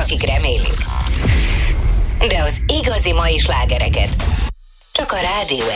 akik remélik. De az igazi mai slágereket csak a Rádió